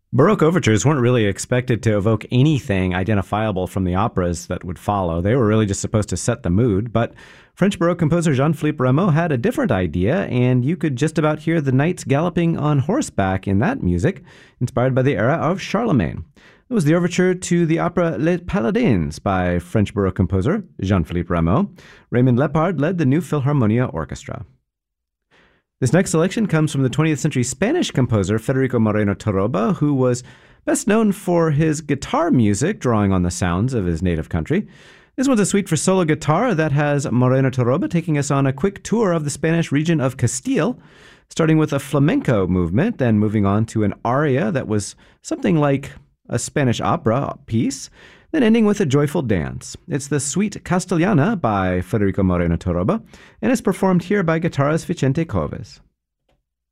Baroque overtures weren't really expected to evoke anything identifiable from the operas that would follow. They were really just supposed to set the mood, but French Baroque composer Jean-Philippe Rameau had a different idea, and you could just about hear the knights galloping on horseback in that music, inspired by the era of Charlemagne. It was the overture to the opera Les Paladins by French Baroque composer Jean-Philippe Rameau. Raymond Lepard led the New Philharmonia Orchestra. This next selection comes from the 20th century Spanish composer Federico Moreno Torroba, who was best known for his guitar music, drawing on the sounds of his native country. This one's a suite for solo guitar that has Moreno Torroba taking us on a quick tour of the Spanish region of Castile, starting with a flamenco movement, then moving on to an aria that was something like a Spanish opera piece, then ending with a joyful dance. It's the Suite Castellana by Federico Moreno Torroba, and is performed here by guitarist Vicente Coves.